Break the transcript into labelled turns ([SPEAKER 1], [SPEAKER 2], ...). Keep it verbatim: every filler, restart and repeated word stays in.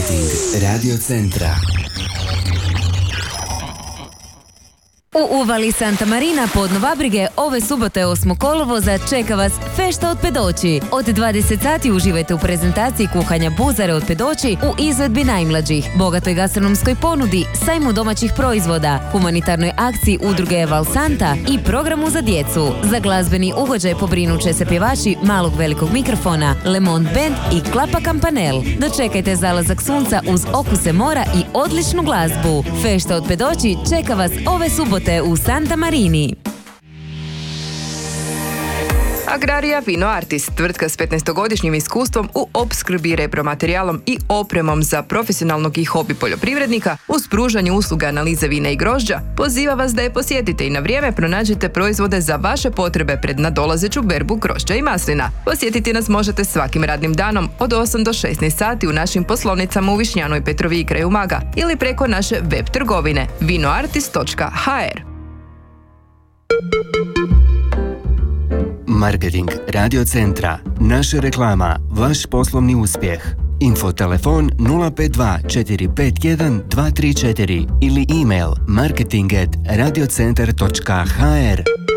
[SPEAKER 1] Marketing Radio Centra.
[SPEAKER 2] U uvali Santa Marina pod Novabrige ove subote osmog kolovoza čeka vas fešta od Pedoći. Od dvadeset sati uživajte u prezentaciji kuhanja buzare od Pedoći u izvedbi najmlađih, bogatoj gastronomskoj ponudi, sajmu domaćih proizvoda, humanitarnoj akciji udruge Val Santa i programu za djecu. Za glazbeni ugođaj pobrinut će se pjevači Malog velikog mikrofona, Le Monde Band i Klapa Kampanel. Dočekajte zalazak sunca uz okuse mora i odličnu glazbu. Fešta od Pedoći čeka vas ove subote u Santa Marini.
[SPEAKER 3] Agraria Vino Artist, tvrtka s petnaestogodišnjim iskustvom u opskrbi repromaterijalom i opremom za profesionalnog i hobi poljoprivrednika uz pružanje usluga analize vina i grožđa, poziva vas da je posjetite i na vrijeme pronađete proizvode za vaše potrebe pred nadolazeću berbu grožđa i maslina. Posjetiti nas možete svakim radnim danom od osam do šesnaest sati u našim poslovnicama u Višnjanoj, Petrovi i kraju Umaga ili preko naše web trgovine vinoartist točka ha er.
[SPEAKER 1] Marketing Radio Centra. Naša reklama. Vaš poslovni uspjeh. Info telefon nula pet dva četiri pet jedan dva tri četiri ili email marketing at radiocentar točka ha er.